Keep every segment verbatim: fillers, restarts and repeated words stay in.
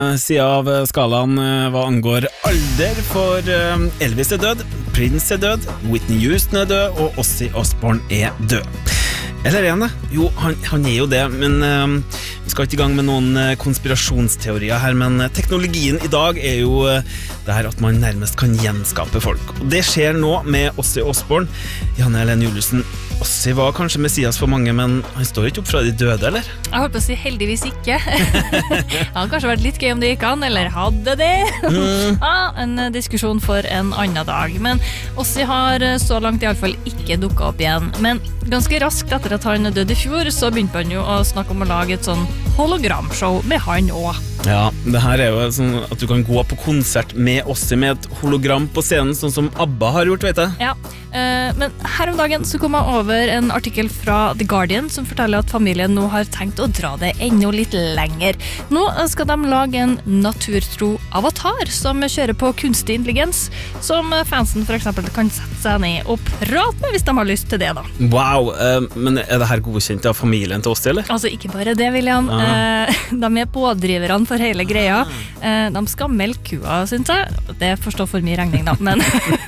Siden av skalaen hva angår alder, for Elvis er død, Prince er død, Whitney Houston er død, og Ozzy Osbourne er død. Eller er han det? Jo, han, han er jo det, men uh, vi skal ikke i gang med noen uh, konspirasjonsteorier her, men uh, teknologien i dag er jo uh, det her at man nærmest kan gjenskape folk. Og det skjer nå med Ozzy Osbourne. Janne Helen Juliussen, Ozzy var kanskje Messias for mange, men han står ikke opp fra de døde, eller? Jeg holdt på å si heldigvis ikke. Det hadde kanskje vært litt gøy om det gikk an, eller hadde det? Mm. Ja, en diskusjon for en annen dag. Men Ozzy har så langt i alle fall ikke dukket opp igjen. Men ganske raskt etter at han døde i fjor, så begynte man jo å snakke om å lage et sånn hologramshow med han også. Ja, det her er jo sånn at du kan gå på konsert med Ozzy med et hologram på scenen, sånn som ABBA har gjort, vet jeg. Ja, øh, men her om dagen så kom jeg over en artikkel fra The Guardian som forteller at familien nå har tenkt å dra det enda litt lenger. Nå skal de lage en naturtro avatar som kjører på kunstig intelligens, som fansen for eksempel kan sette seg ned og prate med hvis de har lyst til det da. Wow, uh, men er det her godkjent av familien til Ozzy, eller? Altså, ikke bare det, William. Uh, de er pådriverne for hele greia. Uh, de skal melke kua, synes jeg. Det forstår for mye regning da, men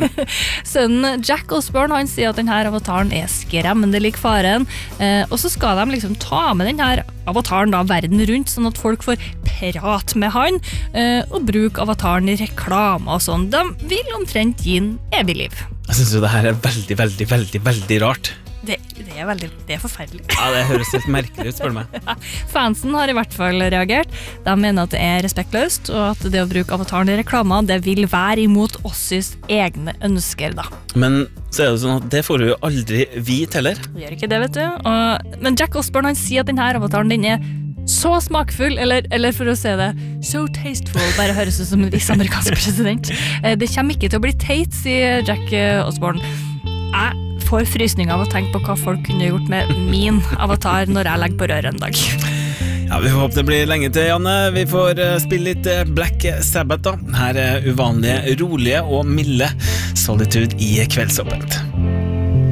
sønnen Jack Osbourne, han sier at denne avataren er skremmende lik faren, uh, og så skal de liksom ta med denne avataren da verden rundt, sånn at folk får prate med han, uh, og bruke avataren i reklame og sånn. De vil omtrent gi en evig liv. Jeg synes jo det her er veldig, veldig, veldig, veldig rart. Det, det er veldig, det er forferdelig. Ja, det høres helt merkelig ut, spør du meg. Ja, fansen har i hvert fall reagert. De mener at det er respektløst, og at det å bruke avataren i reklamer, det vil være imot Ozzys egne ønsker da. Men så er det sånn at det får du jo aldri vite heller. Det gjør ikke det, vet du. Og, men Jack Osbourne, han sier at denne avataren, den er så smakfull, eller, eller for å se det, so tasteful, bare høres ut som en viss amerikansk president. Det kommer ikke til å bli teit, sier Jack Osbourne. Jeg får frysning av å tenke på hva folk kunne gjort med min avatar når jeg legger på røret en dag. Ja, vi får håpe det blir lenge til, Janne. Vi får spille litt Black Sabbath da. Her er uvanlige, rolige og milde Solitude i Kveldsåpent.